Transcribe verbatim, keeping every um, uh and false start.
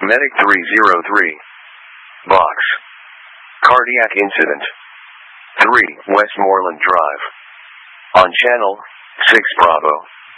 Medic three zero three. Box. Cardiac incident. three Westmoreland Drive. On channel six Bravo.